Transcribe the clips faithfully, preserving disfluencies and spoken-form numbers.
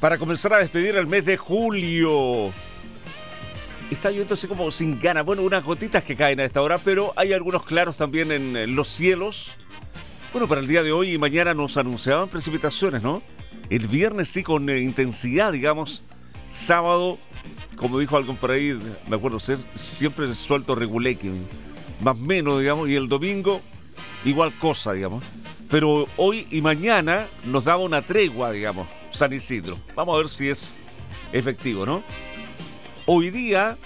para comenzar a despedir el mes de julio. Está lloviendo así como sin ganas. Bueno, unas gotitas que caen a esta hora, pero hay algunos claros también en los cielos. Bueno, para el día de hoy y mañana nos anunciaban precipitaciones, ¿no? El viernes sí con eh, intensidad, digamos. Sábado, como dijo alguien por ahí, me acuerdo ser siempre suelto reguleque, más o menos, digamos. Y el domingo, igual cosa, digamos. Pero hoy y mañana nos daba una tregua, digamos, San Isidro. Vamos a ver si es efectivo, ¿no? Hoy día,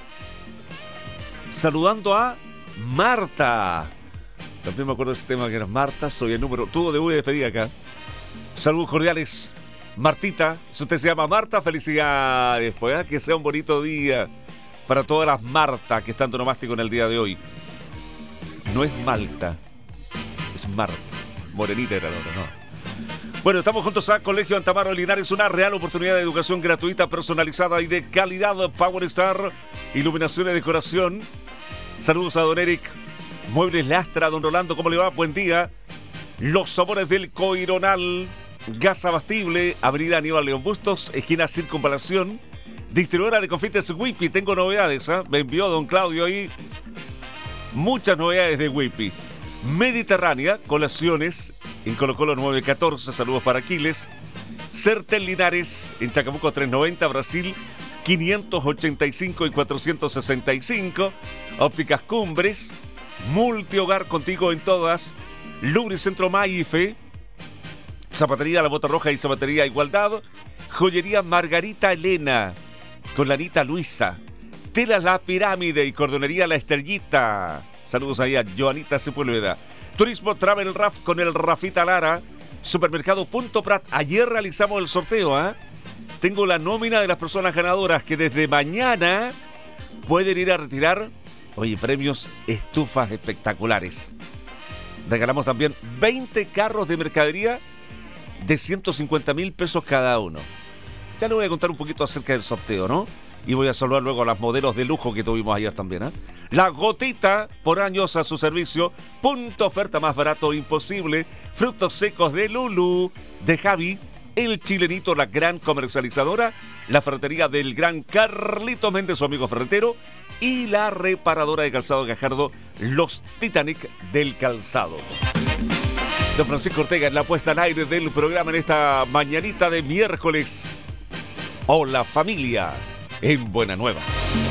saludando a Marta. También me acuerdo de ese tema que era Marta, soy el número. Tuvo de despedir acá. Saludos cordiales, Martita. Si usted se llama Marta, felicidades. Pues, ¿eh? Que sea un bonito día para todas las Martas que están tonomástico en el día de hoy. No es Malta, es Marta. Morenita era la otra, no. Bueno, estamos juntos a Colegio Antamaro Linares, una real oportunidad de educación gratuita, personalizada y de calidad. Power Star, iluminación y decoración. Saludos a don Eric. Muebles Lastra, don Rolando, ¿cómo le va? Buen día. Los sabores del Coironal. Gas abastible, avenida Aníbal León Bustos, esquina Circunvalación. Distribuidora de confites Whippy, tengo novedades, ¿eh? Me envió don Claudio ahí muchas novedades de Whippy. Mediterránea, colaciones en Colo Colo nueve catorce, saludos para Aquiles. Certel Linares, en Chacabuco trescientos noventa, Brasil quinientos ochenta y cinco y cuatrocientos sesenta y cinco. Ópticas Cumbres, multihogar contigo en todas. Lubricentro Maife, Zapatería La Bota Roja y Zapatería Igualdad. Joyería Margarita Elena, con la Anita Luisa. Telas La Pirámide y Cordonería La Estrellita. Saludos ahí a Joanita Sepúlveda. Turismo Travel Raf con el Rafita Lara. Supermercado Punto Prat. Ayer realizamos el sorteo, ¿eh? Tengo la nómina de las personas ganadoras que desde mañana pueden ir a retirar, oye, premios, estufas espectaculares. Regalamos también veinte carros de mercadería de ciento cincuenta mil pesos cada uno. Ya le voy a contar un poquito acerca del sorteo, ¿no? Y voy a saludar luego a las modelos de lujo que tuvimos ayer también, ¿eh? La Gotita, por años a su servicio. Punto oferta más barato imposible. Frutos secos de Lulu, de Javi. El Chilenito, la gran comercializadora. La ferretería del gran Carlitos Méndez, su amigo ferretero. Y la reparadora de calzado Gajardo, los Titanic del calzado. Don Francisco Ortega en la puesta al aire del programa en esta mañanita de miércoles. Hola familia, en Buena Nueva.